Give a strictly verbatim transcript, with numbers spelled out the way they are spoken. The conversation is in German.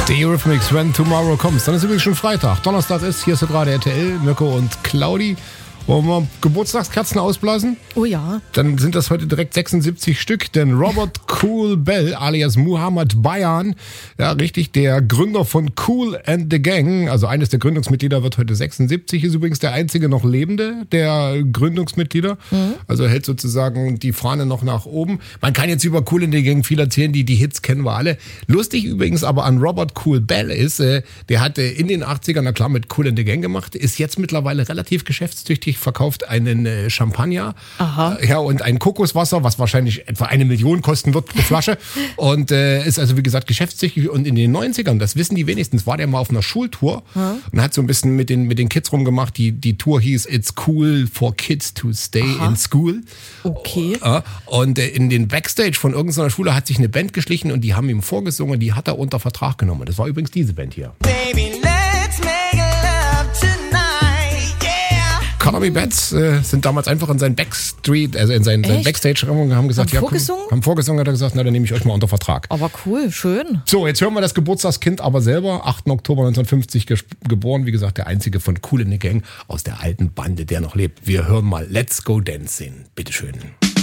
The Eurythmics, When Tomorrow Comes. Dann ist übrigens schon Freitag. Donnerstag ist, hier ist gerade R T L, Mirko und Claudi. Wollen wir Geburtstagskerzen ausblasen? Oh ja. Dann sind das heute direkt sechsundsiebzig Stück, denn Robert Cool Bell alias Muhammad Bayan, ja richtig, der Gründer von Kool and the Gang, also eines der Gründungsmitglieder, wird heute sechsundsiebzig, ist übrigens der einzige noch lebende der Gründungsmitglieder, mhm. also hält sozusagen die Fahne noch nach oben. Man kann jetzt über Kool and the Gang viel erzählen, die, die Hits kennen wir alle. Lustig übrigens aber an Robert Cool Bell ist, äh, der hatte in den achtzigern, na klar, mit Kool and the Gang gemacht, ist jetzt mittlerweile relativ geschäftstüchtig, verkauft einen äh, Champagner Aha. Äh, ja, und ein Kokoswasser, was wahrscheinlich etwa eine Million kosten wird pro Flasche und äh, ist also wie gesagt geschäftstüchtig. Und in den neunzigern, das wissen die wenigstens, war der mal auf einer Schultour hm. und hat so ein bisschen mit den, mit den Kids rumgemacht. Die, die Tour hieß It's Cool for Kids to Stay Aha. in School. Okay. Äh, und äh, in den Backstage von irgendeiner Schule hat sich eine Band geschlichen und die haben ihm vorgesungen, die hat er unter Vertrag genommen. Das war übrigens diese Band hier. Baby, let's make love tonight, yeah. Call Me Bats äh, sind damals einfach in seinen Backstreet, also in seinen, seinen Backstage-Raum und haben gesagt, haben ja, vorgesungen? Komm, haben vorgesungen, hat er gesagt, na, dann nehme ich euch mal unter Vertrag. Aber cool, schön. So, jetzt hören wir das Geburtstagskind aber selber, achter Oktober neunzehnhundertfünfzig ges- geboren, wie gesagt, der einzige von Kool and the Gang aus der alten Bande, der noch lebt. Wir hören mal Let's Go Dancing, bitteschön.